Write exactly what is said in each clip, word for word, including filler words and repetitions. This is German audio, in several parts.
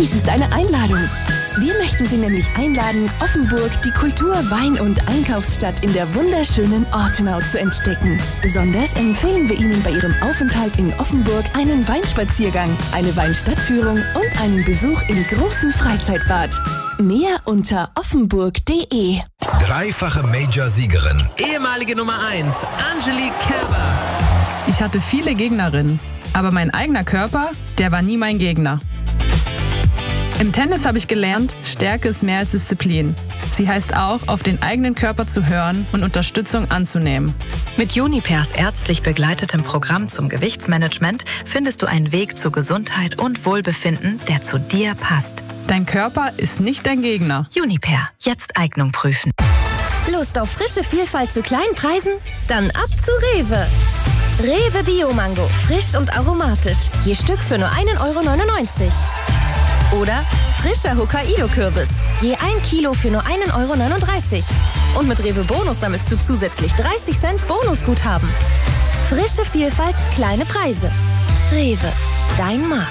Dies ist eine Einladung. Wir möchten Sie nämlich einladen, Offenburg, die Kultur-, Wein- und Einkaufsstadt in der wunderschönen Ortenau zu entdecken. Besonders empfehlen wir Ihnen bei Ihrem Aufenthalt in Offenburg einen Weinspaziergang, eine Weinstadtführung und einen Besuch im großen Freizeitbad. Mehr unter offenburg punkt de. Dreifache Major-Siegerin. Ehemalige Nummer eins, Angelique Kerber. Ich hatte viele Gegnerinnen, aber mein eigener Körper, der war nie mein Gegner. Im Tennis habe ich gelernt, Stärke ist mehr als Disziplin. Sie heißt auch, auf den eigenen Körper zu hören und Unterstützung anzunehmen. Mit Junipers ärztlich begleitetem Programm zum Gewichtsmanagement findest du einen Weg zu Gesundheit und Wohlbefinden, der zu dir passt. Dein Körper ist nicht dein Gegner. Juniper, jetzt Eignung prüfen. Lust auf frische Vielfalt zu kleinen Preisen? Dann ab zu Rewe. Rewe Bio-Mango, frisch und aromatisch. Je Stück für nur ein Euro neunundneunzig. Oder frischer Hokkaido-Kürbis. Je ein Kilo für nur ein Euro neununddreißig. Und mit Rewe Bonus sammelst du zusätzlich dreißig Cent Bonusguthaben. Frische Vielfalt, kleine Preise. Rewe, dein Markt.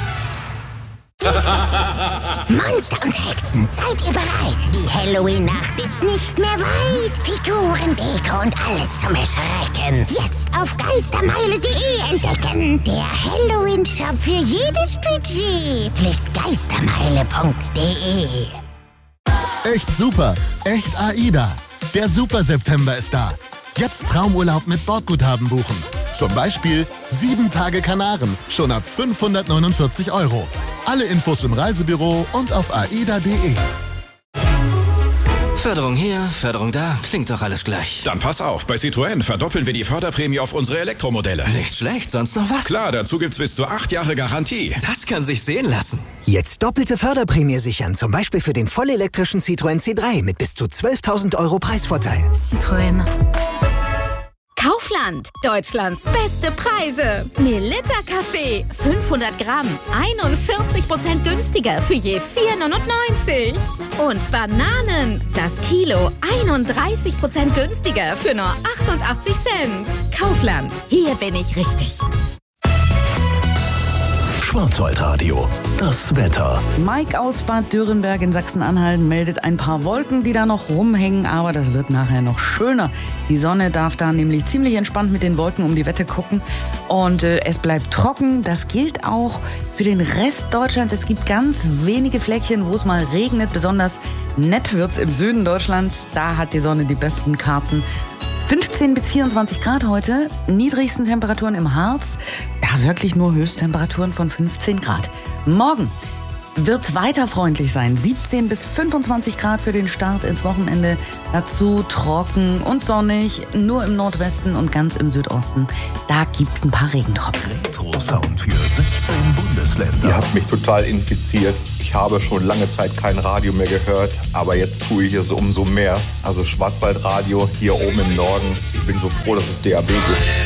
Monster und Hexen, seid ihr bereit? Die Halloween-Nacht ist nicht mehr weit. Figuren, Deko und alles zum Erschrecken. Jetzt auf geistermeile punkt de entdecken. Der Halloween-Shop für jedes Budget. Klickt geistermeile punkt de. Echt super, echt AIDA. Der Super-September ist da. Jetzt Traumurlaub mit Bordguthaben buchen. Zum Beispiel sieben Tage Kanaren, schon ab fünfhundertneunundvierzig Euro. Alle Infos im Reisebüro und auf aida punkt de. Förderung hier, Förderung da, klingt doch alles gleich. Dann pass auf, bei Citroën verdoppeln wir die Förderprämie auf unsere Elektromodelle. Nicht schlecht, sonst noch was? Klar, dazu gibt's bis zu acht Jahre Garantie. Das kann sich sehen lassen. Jetzt doppelte Förderprämie sichern, zum Beispiel für den vollelektrischen Citroën C drei mit bis zu zwölftausend Euro Preisvorteil. Citroën. Kaufland, Deutschlands beste Preise. Melitta Kaffee, fünfhundert Gramm, einundvierzig Prozent günstiger für je vier neunundneunzig. Und Bananen, das Kilo, einunddreißig Prozent günstiger für nur achtundachtzig Cent. Kaufland, hier bin ich richtig. Schwarzwaldradio, das Wetter. Mike aus Bad Dürrenberg in Sachsen-Anhalt meldet ein paar Wolken, die da noch rumhängen, aber das wird nachher noch schöner. Die Sonne darf da nämlich ziemlich entspannt mit den Wolken um die Wette gucken und äh, es bleibt trocken. Das gilt auch für den Rest Deutschlands. Es gibt ganz wenige Fleckchen, wo es mal regnet. Besonders nett wird's im Süden Deutschlands. Da hat die Sonne die besten Karten. fünfzehn bis vierundzwanzig Grad heute, niedrigsten Temperaturen im Harz, da wirklich nur Höchsttemperaturen von fünfzehn Grad. Morgen wird's weiter freundlich sein, siebzehn bis fünfundzwanzig Grad für den Start ins Wochenende, dazu trocken und sonnig, nur im Nordwesten und ganz im Südosten, da gibt's ein paar Regentropfen. Retro-Sound für sechzehn Bundesländer. Ihr habt mich total infiziert. Ich habe schon lange Zeit kein Radio mehr gehört, aber jetzt tue ich es umso mehr. Also Schwarzwaldradio hier oben im Norden. Ich bin so froh, dass es D A B gibt.